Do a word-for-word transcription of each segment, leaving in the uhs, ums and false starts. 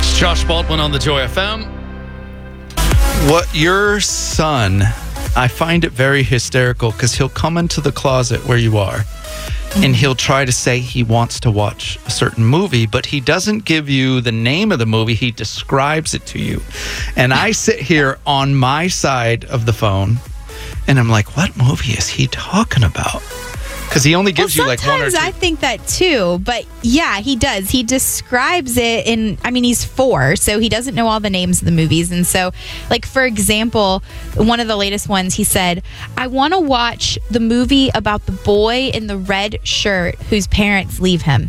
It's Josh Baldwin on the Joy F M. What your son, I find it very hysterical because he'll come into the closet where you are and he'll try to say he wants to watch a certain movie, but he doesn't give you the name of the movie. He describes it to you. And I sit here on my side of the phone and I'm like, what movie is he talking about? Because he only gives well, you like one or two. Sometimes I think that too, but yeah, he does. He describes it in, I mean, he's four, so he doesn't know all the names of the movies. And so, like, for example, one of the latest ones, he said, I want to watch the movie about the boy in the red shirt whose parents leave him.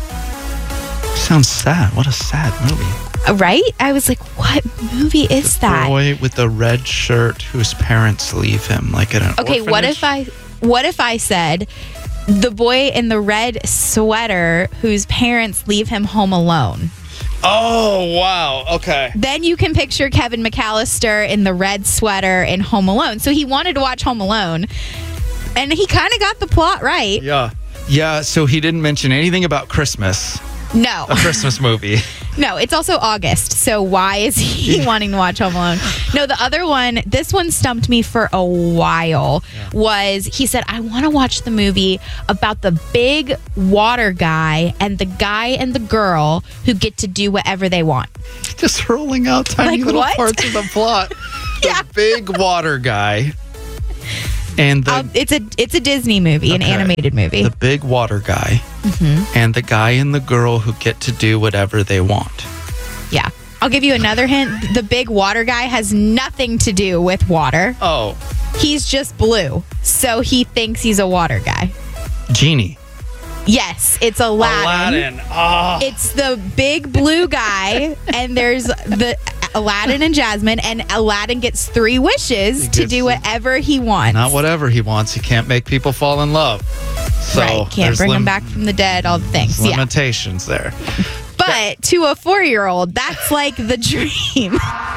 Sounds sad. What a sad movie. Right? I was like, what movie is the that? Boy with the red shirt whose parents leave him, like at an Okay, orphanage? what if I... What if I said, the boy in the red sweater whose parents leave him home alone? Oh, wow. Okay. Then you can picture Kevin McAllister in the red sweater in Home Alone. So he wanted to watch Home Alone, and he kind of got the plot right. Yeah. Yeah, so he didn't mention anything about Christmas, No. a Christmas movie. No, it's also August. So why is he wanting to watch Home Alone? No, the other one, this one stumped me for a while, yeah. was he said, I want to watch the movie about the big water guy and the guy and the girl who get to do whatever they want. Just rolling out tiny Like little what? parts of the plot. The Yeah. big water guy. And the, Um, it's a it's a Disney movie, an Okay. animated movie. the big water guy Mm-hmm. and the guy and the girl who get to do whatever they want. Yeah. I'll give you another hint. The big water guy has nothing to do with water. Oh, He's just blue. So he thinks he's a water guy. Genie. Yes, it's Aladdin. Aladdin. Oh. It's the big blue guy, and there's the Aladdin and Jasmine, and Aladdin gets three wishes He to gets do to- whatever he wants. Not whatever he wants. He can't make people fall in love. So right, can't there's bring lim- him back from the dead, all the things. Yeah. limitations there. But to a four-year-old, that's like the dream.